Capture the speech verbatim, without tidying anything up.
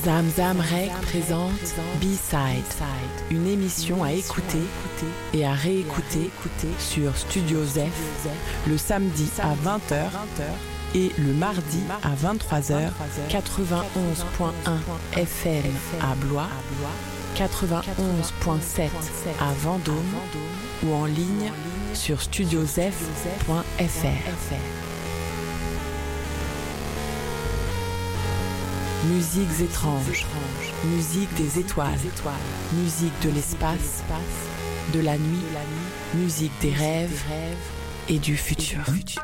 Zamzam Rec présente B-Side, une émission à écouter et à réécouter sur Studio Zef le samedi à vingt heures et le mardi à vingt-trois heures, quatre-vingt-onze point un F M à Blois, quatre-vingt-onze point sept à Vendôme ou en ligne sur studiozef point F R. Musiques étranges, musique des étoiles, musique de l'espace, de la nuit, musique des rêves et du futur.